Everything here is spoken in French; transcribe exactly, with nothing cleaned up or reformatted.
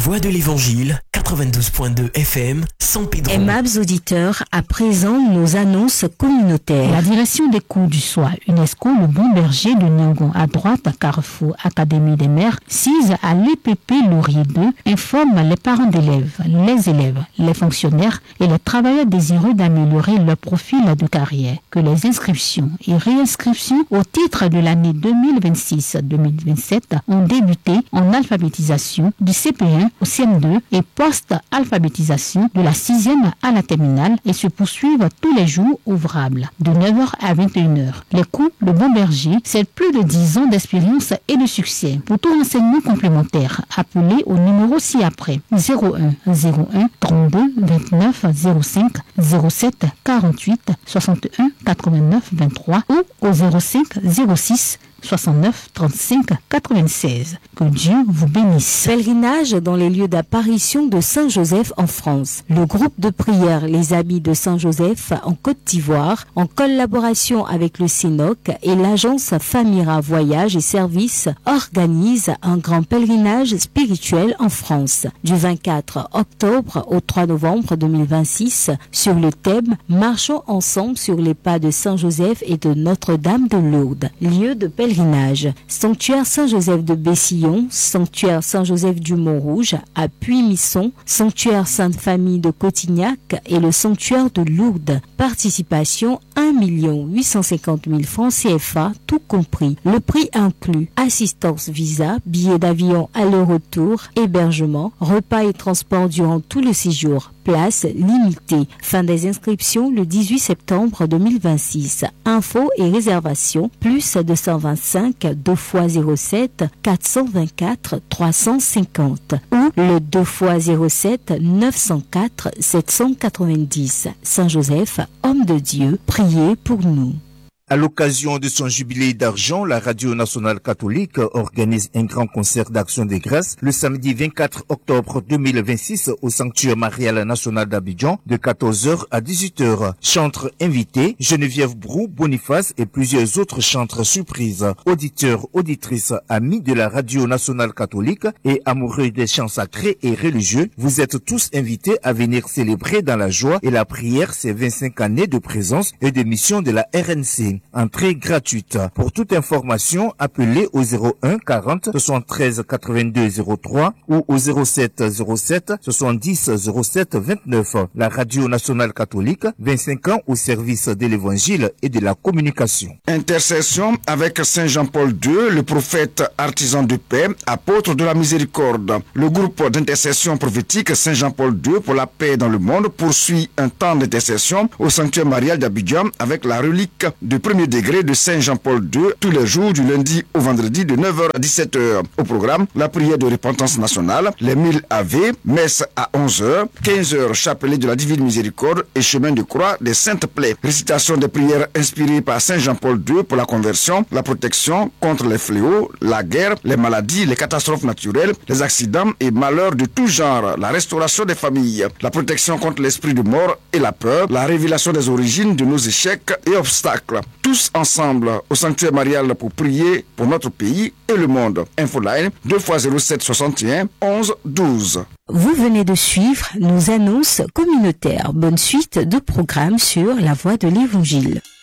voix de l'Évangile, quatre-vingt-douze point deux F M, San Pedro. Aimables auditeurs, à présent, nos annonces communautaires. La direction des cours du soir UNESCO, le Bon Berger de Nyangon, à droite, à Carrefour, Académie des Mères, six à l'E P P Laurier deux, informe les parents d'élèves, les élèves, les fonctionnaires et les travailleurs désireux d'améliorer leur profil de carrière que les inscriptions et réinscriptions au titre de l'année deux mille vingt-six deux mille vingt-sept ont débuté en alphabétisation du C P un au C M deux et post-alphabétisation de la sixième à la terminale et se poursuivent tous les jours ouvrables de neuf heures à vingt et une heures. Les cours de Bon Berger, c'est plus de dix ans d'expérience et de succès. Pour tout renseignement complémentaire, appelez au numéro ci-après zéro un zéro un trente-deux vingt-neuf zéro cinq zéro sept quarante-huit soixante-et-un quatre-vingt-neuf vingt-trois ou au zéro cinq zéro six soixante-neuf trente-cinq quatre-vingt-seize. Que Dieu vous bénisse. Pèlerinage dans les lieux d'apparition de Saint-Joseph en France. Le groupe de prière Les Amis de Saint-Joseph en Côte d'Ivoire, en collaboration avec le C N O C et l'agence Famira Voyage et Services, organise un grand pèlerinage spirituel en France du vingt-quatre octobre au trois novembre deux mille vingt-six sur le thème « Marchons ensemble sur les pas de Saint-Joseph et de Notre-Dame de Lourdes ». Lieu de pèlerinage. Sanctuaire Saint-Joseph de Bessillon, Sanctuaire Saint-Joseph du Mont-Rouge à Puy-Misson, Sanctuaire Sainte-Famille de Cotignac et le Sanctuaire de Lourdes. Participation un million huit cent cinquante mille francs C F A, tout compris. Le prix inclut assistance visa, billets d'avion aller-retour, hébergement, repas et transport durant tout le séjour. Place limitée. Fin des inscriptions le dix-huit septembre deux mille vingt-six. Infos et réservations plus deux cent vingt-cinq deux fois zéro sept quatre cent vingt-quatre trois cent cinquante ou le deux fois zéro sept neuf cent quatre sept cent quatre-vingt-dix. Saint-Joseph, homme de Dieu, priez pour nous. À l'occasion de son jubilé d'argent, la Radio Nationale Catholique organise un grand concert d'action de grâce le samedi vingt-quatre octobre deux mille vingt-six au Sanctuaire Marial National d'Abidjan de quatorze heures à dix-huit heures. Chantres invités, Geneviève Brou, Boniface et plusieurs autres chantres surprises. Auditeurs, auditrices, amis de la Radio Nationale Catholique et amoureux des chants sacrés et religieux, vous êtes tous invités à venir célébrer dans la joie et la prière ces vingt-cinq années de présence et de mission de la R N C. Entrée gratuite. Pour toute information, appelez au zéro un quarante soixante-treize quatre-vingt-deux zéro trois ou au zéro sept zéro sept soixante-dix zéro sept vingt-neuf. La Radio Nationale Catholique, vingt-cinq ans au service de l'Évangile et de la communication. Intercession avec Saint Jean-Paul deux, le prophète artisan de paix, apôtre de la miséricorde. Le groupe d'intercession prophétique Saint Jean-Paul deux pour la paix dans le monde poursuit un temps d'intercession au sanctuaire marial d'Abidjan avec la relique de premier degré de Saint Jean-Paul deux tous les jours du lundi au vendredi de neuf heures à dix-sept heures. Au programme, la prière de repentance nationale, les mille Ave, messe à onze heures, quinze heures, chapelet de la divine miséricorde et chemin de croix des saintes plaies. Récitation des prières inspirées par Saint Jean-Paul deux pour la conversion, la protection contre les fléaux, la guerre, les maladies, les catastrophes naturelles, les accidents et malheurs de tout genre, la restauration des familles, la protection contre l'esprit de mort et la peur, la révélation des origines de nos échecs et obstacles. Tous ensemble au sanctuaire marial pour prier pour notre pays et le monde. Infoline deux fois zéro sept soixante et un onze douze. Vous venez de suivre nos annonces communautaires. Bonne suite de programmes sur la voie de l'Évangile.